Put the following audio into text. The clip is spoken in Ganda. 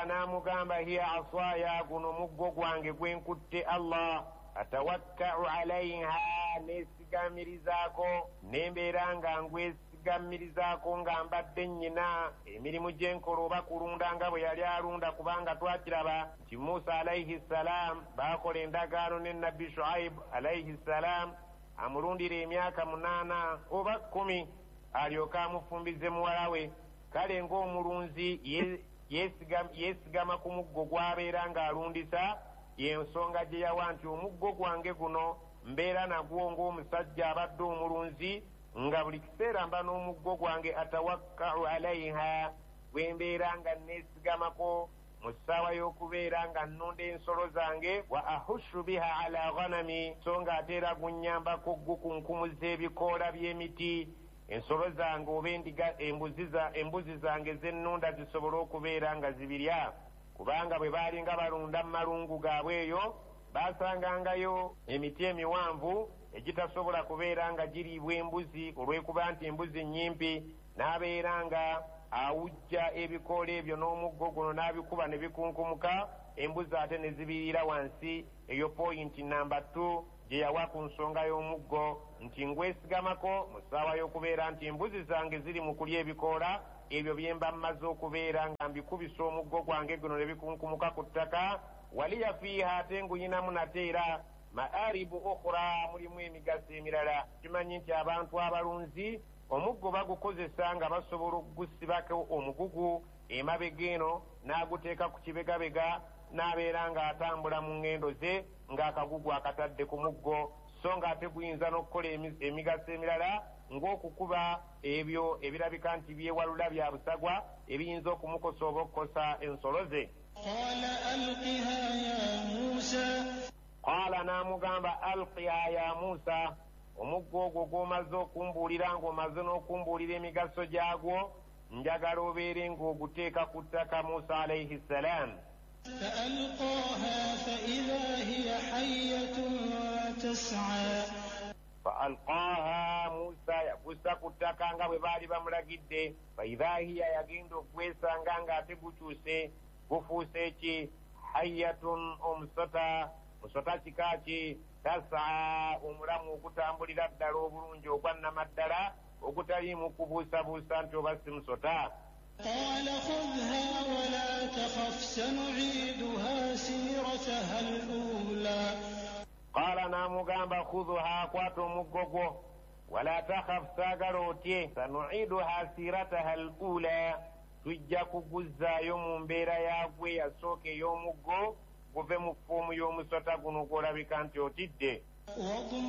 qala namugamba hiya asaya guno muggo gwange gwenkutte Allah atawakkau alaiha nesigamirizako nembeera nga ngwesigamirizako nga mbadde nnyina emirimu gyenkola oba kulunda nga bwe yali alunda kubanga twakiraba nti Musa alaihi salam bakola endagaano ne nabbi Shuaib alaihi salam amulundira emyaka 8 oba 10 alyoka amufumbize muwala we. Kale ng'omulunzi yesigama ku muggo gwabeera ng'alundisa yensonga gye yawa nti omuggo gwange guno mbeera nagwo ng'omusajja abadde omulunzi nga buli kiseera mba n'omuggo gwange atawakkau alaiha gwembeera nga neesigamako mu ssaawa y'okubeera nga nnunda ensolo zange wa ahushu biha ala ghanami so nga ate era gunnyambako gukunkumuza ebikoola by'emiti ensolo zange oba endiga embuzi zange zennunda zisobole okubeera nga zibirya kubanga bwe baali nga balunda mu malungu gaabwe eyo basangangayo emiti emiwanvu egitasobola kubeera nga giriibwa embuzi olwekuba nti embuzi nnyimpi n'abeera nga awujja ebikoola ebyo n'omuggo guno n'abikuba ne bikunkumuka embuzi ate ne zibiriira wansi. Eyo poyinti namba 2 gye yawa ku nsonga y'omuggo nti ngwesigamako mu ssaawa y'okubeera nti embuzi zange ziri mu kulya ebikoola ebyo bye mba mmaze okubeera nga mbikubisa omuggo gwange guno ne bikunkumuka ku ttaka. Waliya fiiha ate nguyinamu nate era maaribu ukhra mulimu emigaso emirala. Kimanyi nti abantu abalunzi omuggo bagukozesa nga basobola okugusibako omugugu emabega eno n'aguteeka ku kibegabega n'abeera ng'atambula mu ngendo ze ng'akagugu akatadde ku muggo so ng'ate guyinza n'okukola emigaso emirala ng'okukuba ebyo ebirabika nti byewalula bya busagwa ebiyinza okumukosa oba okukosa ensolo ze. Qala namugamba alqiha ya Musa omuggo ogwo gw'omaze okumbuulira ng'omaze n'okumbuulira emigaso gyagwo njagala obeere ng'oguteeka ku ttaka. Musa alaihi salam faalqaha Musa yagussa ku ttaka nga bwe baali bamulagidde faidha hiya yagenda okwesanga ng'ate gukyuse gufuuse ki hayyatun omusota kika ki tasaa omulamu ogutambulira ddala obulungi ogwannama ddala ogutaliimu kubuusabuusa nti oba si musota. Qala khudhha wala takhaf sanu'iduha sirataha al-ula. Qala namugamba khudhha kwata omuggo gwo wala takhaf saagala otye sanu'iduha sirataha al-ula tujja kuguzzaayo mu mbeera yaagwe yasooka ey'omuggo guve mu ffuumu y'omusota guno gw'olabika nti otidde.